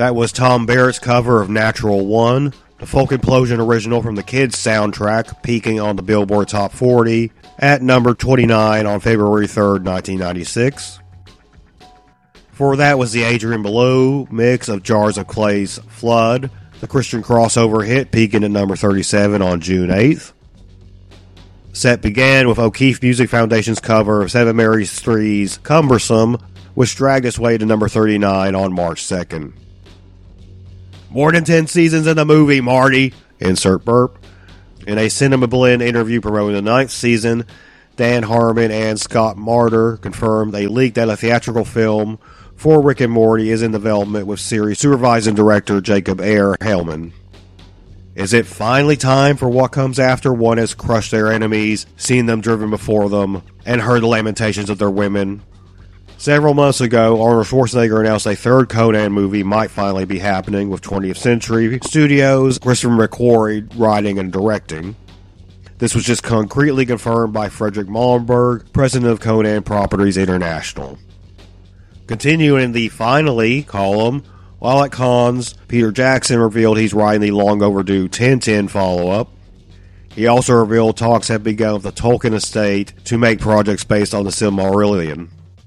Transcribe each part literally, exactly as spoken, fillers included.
That was Tom Barrett's cover of Natural One, the Folk Implosion original from the Kids soundtrack, peaking on the Billboard Top forty at number twenty-nine on February third, nineteen ninety-six. Before that was the Adrian Belew mix of Jars of Clay's Flood, the Christian crossover hit, peaking at number thirty-seven on June eighth. Set began with O'Keefe Music Foundation's cover of Seven Mary three's Cumbersome, which dragged its way to number thirty-nine on March second. More than ten seasons in the movie, Marty! Insert burp. In a Cinema Blend interview promoting the ninth season, Dan Harmon and Scott Marder confirmed a leak that a theatrical film for Rick and Morty is in development with series supervising director Jacob Ayer Hellman. Is it finally time for what comes after one has crushed their enemies, seen them driven before them, and heard the lamentations of their women? Several months ago, Arnold Schwarzenegger announced a third Conan movie might finally be happening, with twentieth Century Studios' Christopher McQuarrie writing and directing. This was just concretely confirmed by Frederick Malmberg, president of Conan Properties International. Continuing in the Finally column, while at cons, Peter Jackson revealed he's writing the long-overdue Tintin follow-up. He also revealed talks have begun with the Tolkien estate to make projects based on the Silmarillion.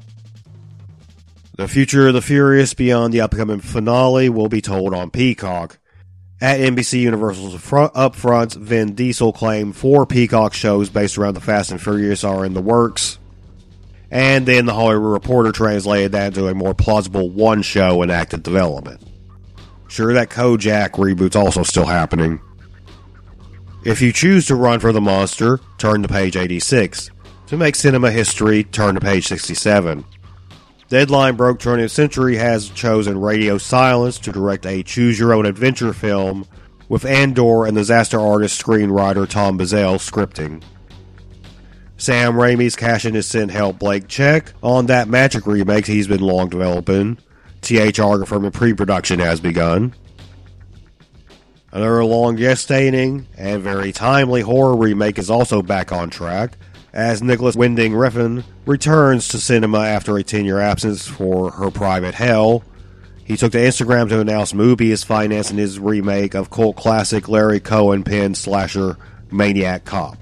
The future of the Furious beyond the upcoming finale will be told on Peacock. At N B C Universal's front, upfront, Vin Diesel claimed four Peacock shows based around the Fast and Furious are in the works. And then the Hollywood Reporter translated that into a more plausible one show in active development. Sure, that Kojak reboot's also still happening. If you choose to run for the monster, turn to page eighty-six. To make cinema history, turn to page sixty-seven. Deadline broke twentieth Century has chosen Radio Silence to direct a choose-your-own-adventure film, with Andor and disaster artist screenwriter Tom Bazell scripting. Sam Raimi's cashing his sent help Blake check on that Magic remake he's been long developing. T H R confirming pre-production has begun. Another long gestating and very timely horror remake is also back on track, as Nicholas Winding Refn returns to cinema after a ten-year absence for Her Private Hell. He took to Instagram to announce Mubi is financing his remake of cult classic Larry Cohen penned slasher Maniac Cop.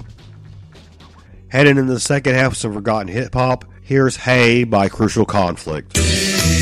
Heading into the second half of some forgotten hip-hop, here's Hey by Crucial Conflict.